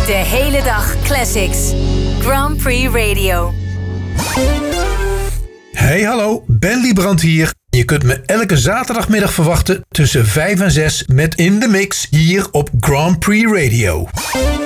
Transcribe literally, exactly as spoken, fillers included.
De hele dag classics. Grand Prix Radio. Hey hallo, Ben Liebrand hier. Je kunt me elke zaterdagmiddag verwachten tussen vijf en zes met In The Mix hier op Grand Prix Radio.